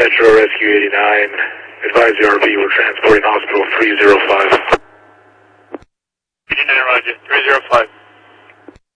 Metro Rescue 89. Advise the RV, we're transporting hospital 305. 89, roger. 305.